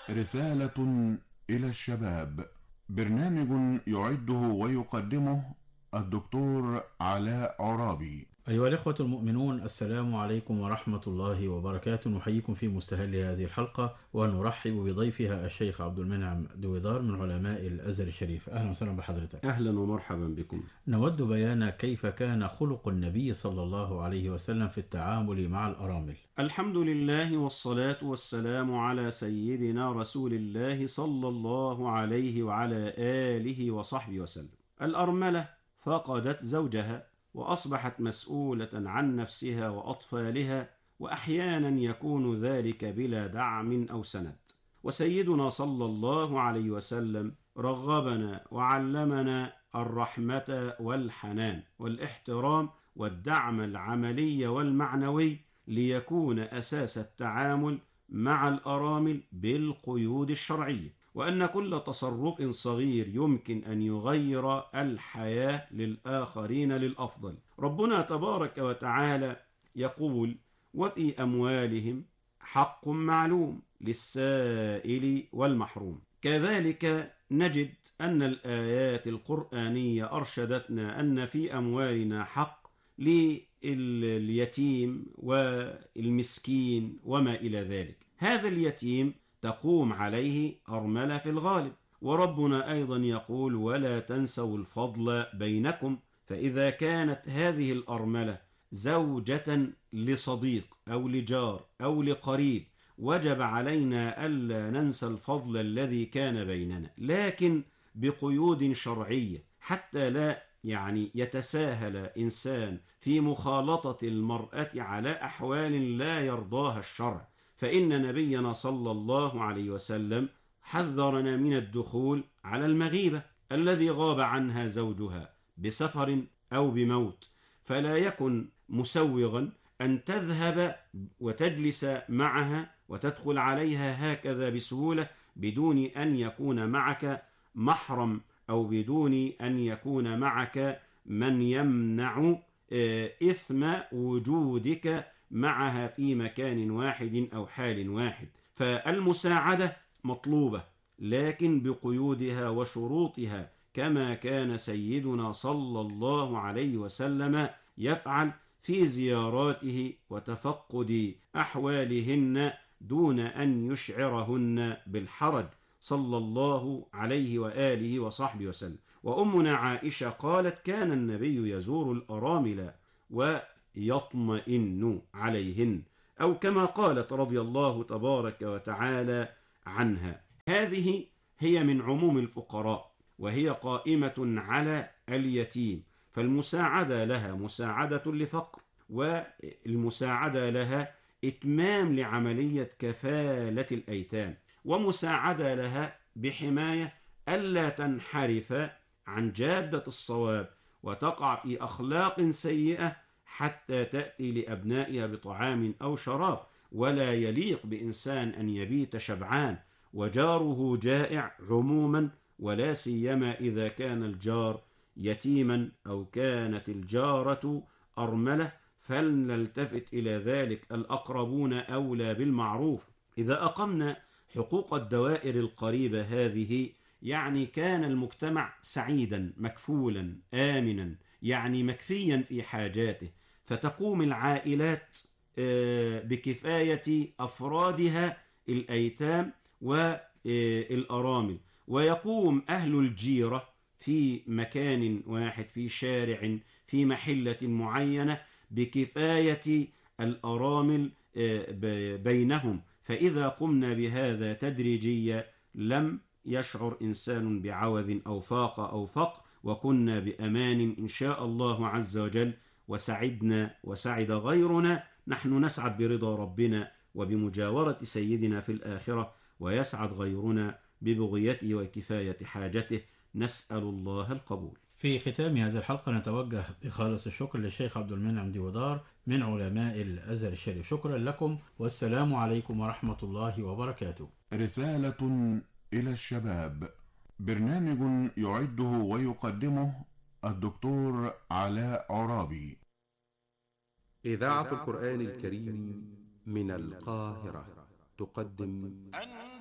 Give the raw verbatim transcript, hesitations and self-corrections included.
رسالة إلى الشباب، برنامج يعده ويقدمه الدكتور علاء عرابي. أيها الإخوة المؤمنون، السلام عليكم ورحمة الله وبركاته. نحييكم في مستهل هذه الحلقة ونرحب بضيفها الشيخ عبد المنعم دويدار من علماء الأزهر الشريف. أهلا وسهلا بحضرتك. أهلا ومرحبا بكم. نود بيان كيف كان خلق النبي صلى الله عليه وسلم في التعامل مع الأرامل. الحمد لله والصلاة والسلام على سيدنا رسول الله صلى الله عليه وعلى آله وصحبه وسلم. الأرملة فقدت زوجها وأصبحت مسؤولة عن نفسها وأطفالها، وأحيانا يكون ذلك بلا دعم أو سند. وسيدنا صلى الله عليه وسلم رغبنا وعلمنا الرحمة والحنان والاحترام والدعم العملي والمعنوي، ليكون أساس التعامل مع الأرامل بالقيود الشرعية، وأن كل تصرف صغير يمكن أن يغير الحياة للآخرين للأفضل. ربنا تبارك وتعالى يقول: وفي أموالهم حق معلوم للسائل والمحروم. كذلك نجد أن الآيات القرآنية أرشدتنا أن في أموالنا حق لليتيم والمسكين وما إلى ذلك. هذا اليتيم تقوم عليه أرملة في الغالب، وربنا أيضا يقول: ولا تنسوا الفضل بينكم. فإذا كانت هذه الأرملة زوجة لصديق أو لجار أو لقريب، وجب علينا ألا ننسى الفضل الذي كان بيننا، لكن بقيود شرعية، حتى لا يعني يتساهل إنسان في مخالطة المرأة على أحوال لا يرضاها الشرع. فإن نبينا صلى الله عليه وسلم حذرنا من الدخول على المغيبة الذي غاب عنها زوجها بسفر أو بموت، فلا يكن مسوغا أن تذهب وتجلس معها وتدخل عليها هكذا بسهولة بدون أن يكون معك محرم، أو بدون أن يكون معك من يمنع إثم وجودك معها في مكان واحد أو حال واحد. فالمساعدة مطلوبة، لكن بقيودها وشروطها، كما كان سيدنا صلى الله عليه وسلم يفعل في زياراته وتفقد أحوالهن دون أن يشعرهن بالحرج صلى الله عليه وآله وصحبه وسلم. وأمنا عائشة قالت: كان النبي يزور الأرامل ويطمئن عليهن، أو كما قالت رضي الله تبارك وتعالى عنها. هذه هي من عموم الفقراء، وهي قائمة على اليتيم، فالمساعدة لها مساعدة لفقر، والمساعدة لها إتمام لعملية كفالة الأيتام، ومساعدة لها بحماية ألا تنحرف عن جادة الصواب وتقع في أخلاق سيئة حتى تأتي لأبنائها بطعام أو شراب. ولا يليق بإنسان أن يبيت شبعان وجاره جائع عموما، ولا سيما إذا كان الجار يتيما أو كانت الجارة أرملة، فلنلتفت إلى ذلك. الأقربون أولى بالمعروف. إذا أقمنا حقوق الدوائر القريبة هذه، يعني كان المجتمع سعيدا مكفولا آمنا، يعني مكفيا في حاجاته، فتقوم العائلات بكفاية أفرادها الأيتام والأرامل، ويقوم أهل الجيرة في مكان واحد، في شارع، في محلة معينة، بكفاية الأرامل بينهم. فإذا قمنا بهذا تدريجيا لم يشعر إنسان بعوذ أو فاق أو فقر، وكنا بأمان إن شاء الله عز وجل، وسعدنا وسعد غيرنا. نحن نسعد برضا ربنا وبمجاورة سيدنا في الآخرة، ويسعد غيرنا ببغيته وكفاية حاجته. نسأل الله القبول. في ختام هذه الحلقة نتوجه بخالص الشكر للشيخ عبد المنعم دويدار من علماء الأزهر الشريف. شكرا لكم، والسلام عليكم ورحمة الله وبركاته. رسالة إلى الشباب، برنامج يعده ويقدمه الدكتور علاء عرابي. إذاعة القرآن الكريم من القاهرة تقدم